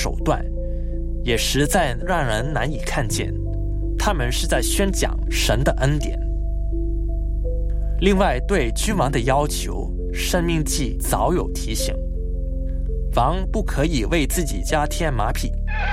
手段，也实在让人难以看见，他们是在宣讲神的恩典。另外，对君王的要求，申命记早有提醒，王不可以为自己加添马匹，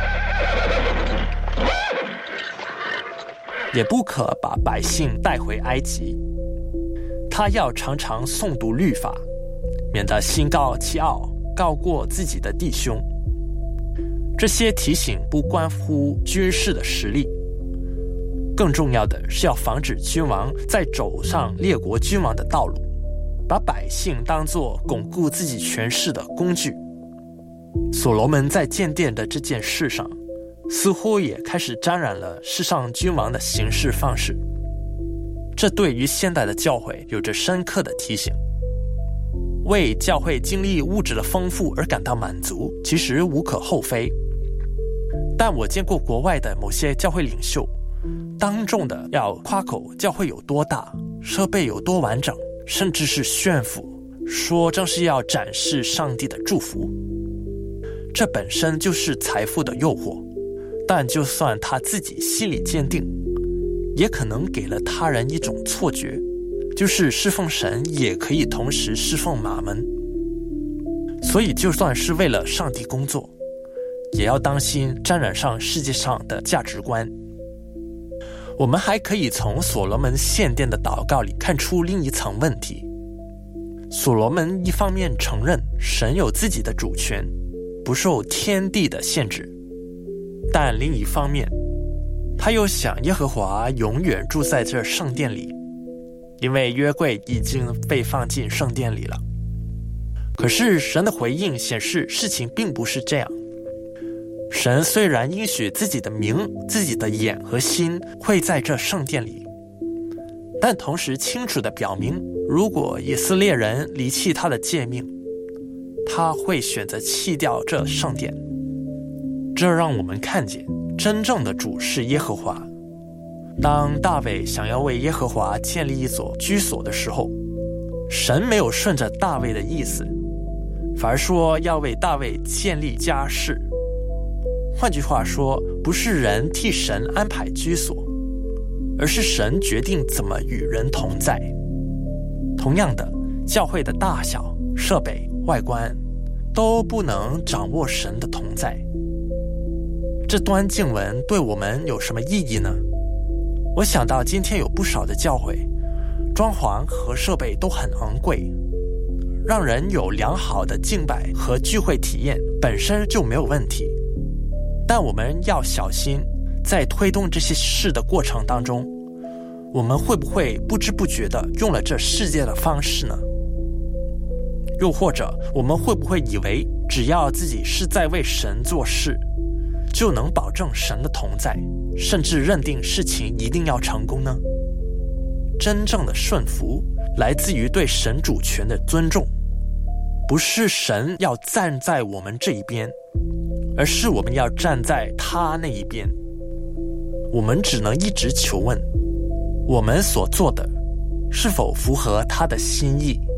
也不可把百姓带回埃及。他要常常诵读律法，免得心高气傲，高过自己的弟兄。这些提醒不关乎军事的实力，更重要的是要防止君王在走上列国君王的道路，把百姓当作巩固自己权势的工具。所罗门在建殿的这件事上，似乎也开始沾染了世上君王的行事方式，这对于现代的教会有着深刻的提醒。为教会经历物质的丰富而感到满足，其实无可厚非。但我见过国外的某些教会领袖，当众的要夸口教会有多大，设备有多完整，甚至是炫富，说正是要展示上帝的祝福。这本身就是财富的诱惑，但就算他自己心里坚定，也可能给了他人一种错觉，就是侍奉神也可以同时侍奉马门。所以就算是为了上帝工作，也要当心沾染上世界上的价值观。我们还可以从所罗门献殿的祷告里看出另一层问题。所罗门一方面承认神有自己的主权，不受天地的限制，但另一方面他又想耶和华永远住在这圣殿里，因为约柜已经被放进圣殿里了。可是神的回应显示事情并不是这样。神虽然应许自己的名、自己的眼和心会在这圣殿里，但同时清楚地表明，如果以色列人离弃他的诫命，他会选择弃掉这圣殿。这让我们看见真正的主是耶和华。当大卫想要为耶和华建立一所居所的时候，神没有顺着大卫的意思，反而说要为大卫建立家室。换句话说，不是人替神安排居所，而是神决定怎么与人同在。同样的，教会的大小、设备、外观都不能掌握神的同在。这段经文对我们有什么意义呢？我想到今天有不少的教会，装潢和设备都很昂贵，让人有良好的敬拜和聚会体验本身就没有问题。但我们要小心，在推动这些事的过程当中，我们会不会不知不觉地用了这世界的方式呢？又或者我们会不会以为只要自己是在为神做事，就能保证神的同在，甚至认定事情一定要成功呢？真正的顺服来自于对神主权的尊重，不是神要站在我们这一边，而是我们要站在他那一边。我们只能一直求问，我们所做的是否符合他的心意。